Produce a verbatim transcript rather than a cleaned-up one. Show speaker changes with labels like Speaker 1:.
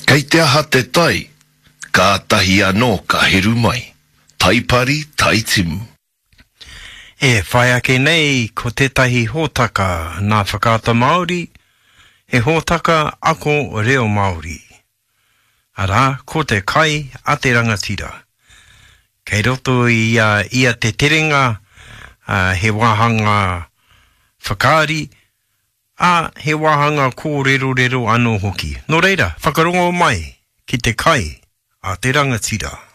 Speaker 1: Kei te aha te tai, ka tahi anō ka heru mai, taipari tai timu.
Speaker 2: E whai ake nei ko tētahi hōtaka nā whakaata Māori, he hōtaka ako reo Māori. Arā, ko te kai a te rangatira. Kei roto i uh, ia te terenga, uh, he wāhanga whakaari, a he wāhanga kōrero rero anō hoki. Nō reira, whakarongo mai ki te kai a te rangatira.